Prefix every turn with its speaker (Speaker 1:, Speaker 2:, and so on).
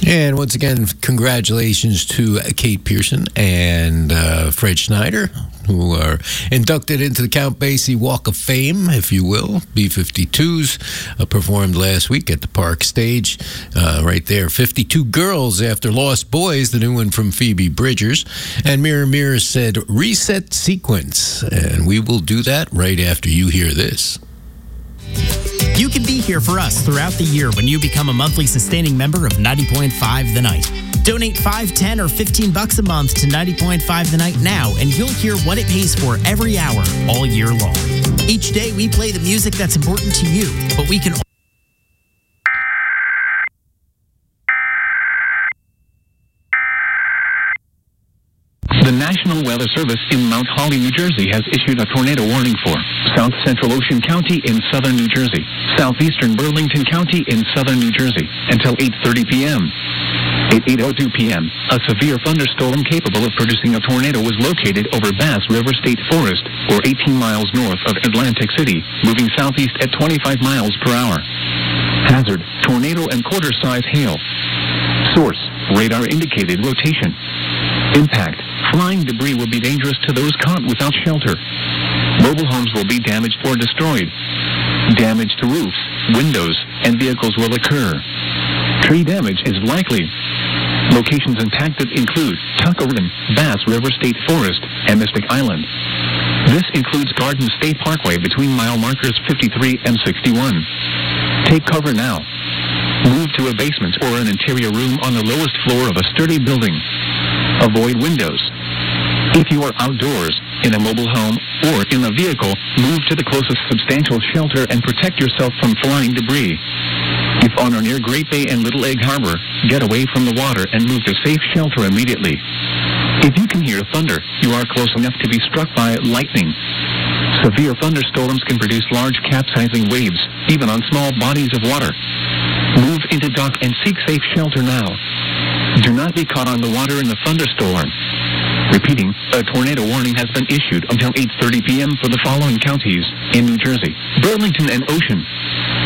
Speaker 1: And once again, congratulations to Kate Pearson and Fred Schneider, who are inducted into the Count Basie Walk of Fame, if you will. B-52s performed last week at the Park Stage. Right there, 52 Girls After Lost Boys, the new one from Phoebe Bridgers. And Mirror Mirror said, reset sequence. And we will do that right after you hear this.
Speaker 2: You can be here for us throughout the year when you become a monthly sustaining member of 90.5 The Night. Donate $5, $10, or $15 a month to 90.5 The Night now, and you'll hear what it pays for every hour, all year long. Each day, we play the music that's important to you, but we can...
Speaker 3: The National Weather Service in Mount Holly, New Jersey has issued a tornado warning for South Central Ocean County in southern New Jersey, southeastern Burlington County in southern New Jersey until 8:30 p.m. At 8:02 p.m., a severe thunderstorm capable of producing a tornado was located over Bass River State Forest, or 18 miles north of Atlantic City, moving southeast at 25 miles per hour. Hazard, tornado and quarter-size hail. Source, radar indicated rotation. Impact, flying debris will be dangerous to those caught without shelter. Mobile homes will be damaged or destroyed. Damage to roofs, windows, and vehicles will occur. Tree damage is likely. Locations impacted include Tuckerton, Bass River State Forest, and Mystic Island. This includes Garden State Parkway between mile markers 53 and 61. Take cover now. Move to a basement or an interior room on the lowest floor of a sturdy building. Avoid windows. If you are outdoors, in a mobile home, or in a vehicle, move to the closest substantial shelter and protect yourself from flying debris. If on or near Great Bay and Little Egg Harbor, get away from the water and move to safe shelter immediately. If you can hear thunder, you are close enough to be struck by lightning. Severe thunderstorms can produce large capsizing waves, even on small bodies of water. Move into dock and seek safe shelter now. Do not be caught on the water in the thunderstorm. Repeating, a tornado warning has been issued until 8:30 p.m. for the following counties in New Jersey: Burlington and Ocean,